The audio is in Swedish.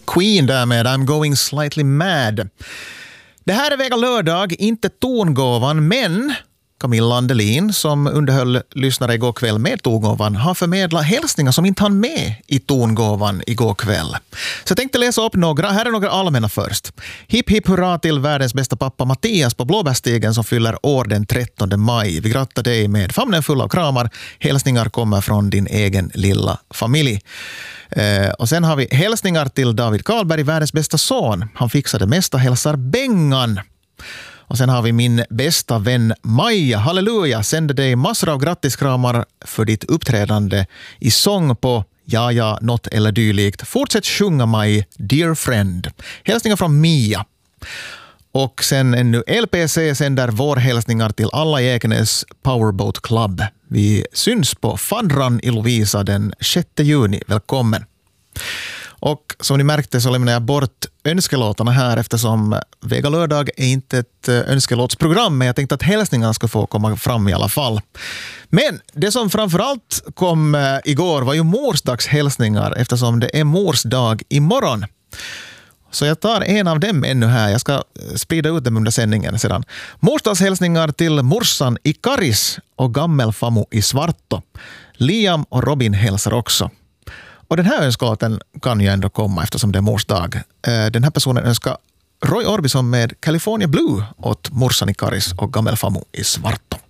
Queen där med I'm going slightly mad. Det här är Vega lördag, inte tongåvan, men Camilla Andelin som underhöll lyssnare igår kväll med tongåvan har förmedlat hälsningar som inte hann med i tongåvan igår kväll. Så jag tänkte läsa upp några. Här är några allmänna först. Hipp hipp hurra till världens bästa pappa Mattias på Blåbärstigen som fyller år den 13 maj. Vi grattar dig med famnen full av kramar. Hälsningar kommer från din egen lilla familj. Och sen har vi hälsningar till David Karlberg, världens bästa son. Han fixade mesta, hälsar Bengan. Och sen har vi min bästa vän Maja. Halleluja, sänder dig massor av grattiskramar för ditt uppträdande i sång på Ja, något eller dylikt. Fortsätt sjunga mig, dear friend. Hälsningar från Mia. Och sen ännu LPC sänder vår hälsningar till alla i Ekenäs Powerboat Club. Vi syns på Fandran i Lovisa den 6 juni. Välkommen. Och som ni märkte så lämnar jag bort önskelåtarna här eftersom Vega lördag är inte ett önskelåtsprogram, men jag tänkte att hälsningarna ska få komma fram i alla fall. Men det som framförallt kom igår var ju morsdagshälsningar eftersom det är morsdag imorgon. Så jag tar en av dem ännu här. Jag ska sprida ut dem under sändningen sedan. Morsdagshälsningar till morsan i Karis och gammelfamo i Svarto. Liam och Robin hälsar också. Och den här önskelåten kan ju ändå komma eftersom det är morsdag. Den här personen önskar Roy Orbison med California Blue åt morsan i Karis och gammelfamo i Svarto.